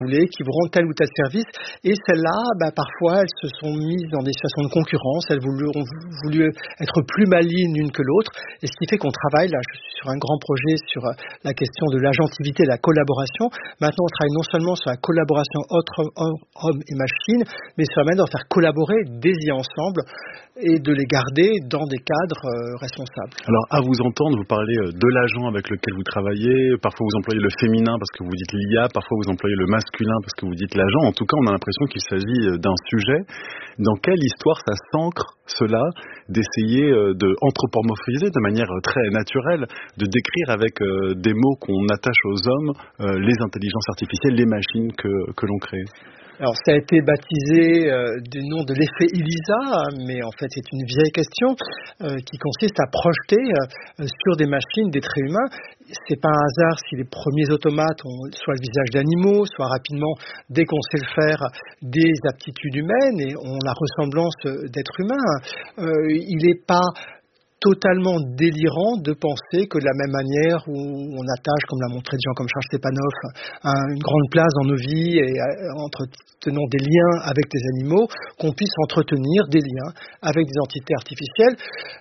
qui vous rendent tel ou tel service. Et celles-là, parfois, elles se sont mises dans des situations de concurrence. Elles ont voulu être plus malignes l'une que l'autre. Et ce qui fait qu'on travaille, là, je suis sur un grand projet sur la question de l'agentivité et de la collaboration. Maintenant, on travaille non seulement sur la collaboration entre hommes et machines, mais sur la manière de faire collaborer des IA ensemble et de les garder dans des cadres responsables. Alors, à vous entendre, vous parlez de l'agent avec lequel vous travaillez. Parfois, vous employez le féminin parce que vous dites l'IA. Parfois, vous employez le masculin parce que vous dites l'agent. En tout cas, on a l'impression qu'il s'agit d'un sujet. Dans quelle histoire ça s'ancre, cela, d'essayer de anthropomorphiser de manière très naturelle, de décrire avec des mots qu'on attache aux hommes les intelligences artificielles, les machines que l'on crée? Alors, ça a été baptisé du nom de l'effet ELISA, mais en fait, c'est une vieille question qui consiste à projeter sur des machines des traits humains. C'est pas un hasard si les premiers automates ont soit le visage d'animaux, soit rapidement, dès qu'on sait le faire, des aptitudes humaines et ont la ressemblance d'êtres humains. Il n'est pas totalement délirant de penser que de la même manière où on attache, comme l'a montré des gens comme Charles Stepanov, une grande place dans nos vies et entretenant des liens avec des animaux, qu'on puisse entretenir des liens avec des entités artificielles.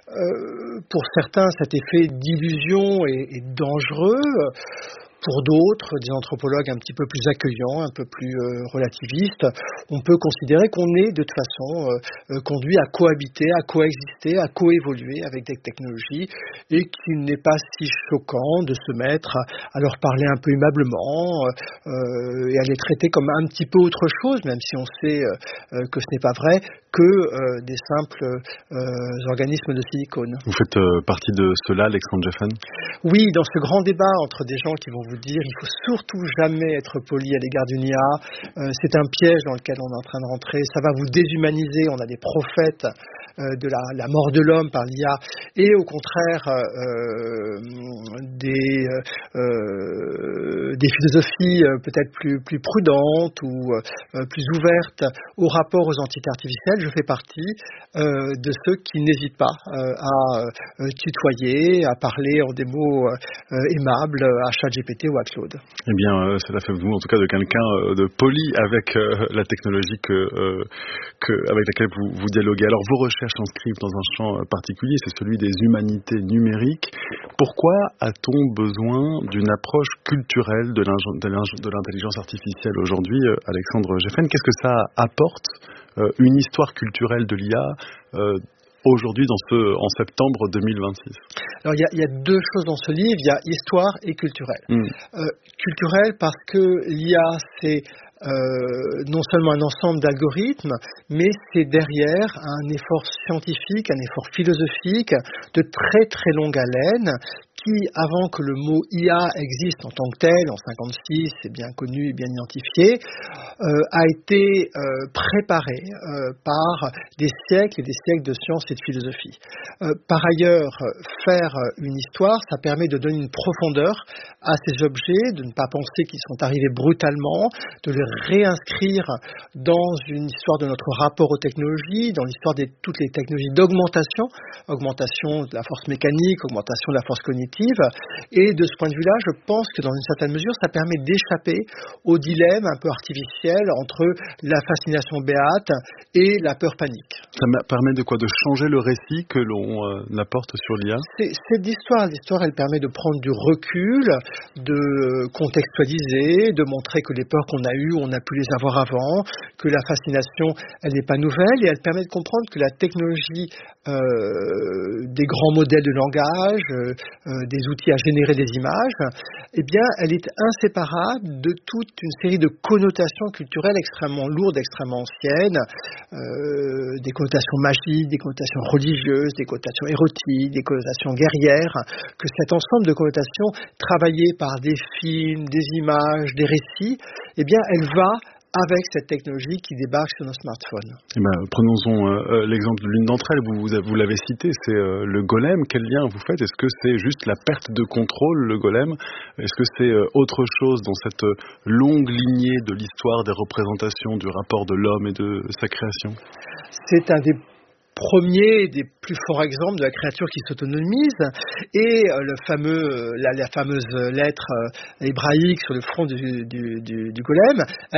Pour certains, cet effet d'illusion est dangereux. Pour d'autres, des anthropologues un petit peu plus accueillants, un peu plus relativistes, on peut considérer qu'on est de toute façon conduit à cohabiter, à coexister, à coévoluer avec des technologies et qu'il n'est pas si choquant de se mettre à leur parler un peu aimablement et à les traiter comme un petit peu autre chose, même si on sait que ce n'est pas vrai, que des simples organismes de silicone. Vous faites partie de cela, Alexandre Geffen? Oui, dans ce grand débat entre des gens qui vont vous dire il faut surtout jamais être poli à l'égard d'une IA, c'est un piège dans lequel on est en train de rentrer, ça va vous déshumaniser, on a des prophètes de la mort de l'homme par l'IA et au contraire des philosophies peut-être plus prudentes ou plus ouvertes au rapport aux entités artificielles. Je fais partie de ceux qui n'hésitent pas à tutoyer, à parler en des mots aimables à ChatGPT ou à Claude. Eh bien, cela fait de vous en tout cas de quelqu'un de poli avec la technologie avec laquelle vous dialoguez. Alors vos recherches s'inscrivent dans un champ particulier, c'est celui des humanités numériques. Pourquoi a-t-on besoin d'une approche culturelle de l'intelligence artificielle aujourd'hui, Alexandre Geffen? Qu'est-ce que ça apporte, une histoire culturelle de l'IA aujourd'hui en septembre 2026? Alors il y a deux choses dans ce livre, il y a histoire et culturel. Culturel parce que l'IA c'est non seulement un ensemble d'algorithmes, mais c'est derrière un effort scientifique, un effort philosophique de très très longue haleine qui, avant que le mot IA existe en tant que tel, en 56, c'est bien connu et bien identifié, a été préparé par des siècles et des siècles de science et de philosophie. Par ailleurs, faire une histoire, ça permet de donner une profondeur à ces objets, de ne pas penser qu'ils sont arrivés brutalement, de les réinscrire dans une histoire de notre rapport aux technologies, dans l'histoire de toutes les technologies d'augmentation, augmentation de la force mécanique, augmentation de la force cognitive. Et de ce point de vue-là, je pense que dans une certaine mesure, ça permet d'échapper au dilemme un peu artificiel entre la fascination béate et la peur panique. Ça permet de quoi? De changer le récit que l'on apporte sur l'IA? C'est l'histoire. L'histoire, elle permet de prendre du recul, de contextualiser, de montrer que les peurs qu'on a eues, on a pu les avoir avant, que la fascination, elle n'est pas nouvelle, et elle permet de comprendre que la technologie des grands modèles de langage, des outils à générer des images, eh bien, elle est inséparable de toute une série de connotations culturelles extrêmement lourdes, extrêmement anciennes, des connotations magiques, des connotations religieuses, des connotations érotiques, des connotations guerrières, que cet ensemble de connotations travaillées par des films, des images, des récits, eh bien, elle va avec cette technologie qui débarque sur nos smartphones. Eh ben, prenons l'exemple de l'une d'entre elles, vous l'avez cité, c'est le golem. Quel lien vous faites? Est-ce que c'est juste la perte de contrôle, le golem? Est-ce que c'est autre chose dans cette longue lignée de l'histoire des représentations du rapport de l'homme et de sa création? C'est un des premiers, des plus forts exemples de la créature qui s'autonomise, et la fameuse lettre hébraïque sur le front du golem,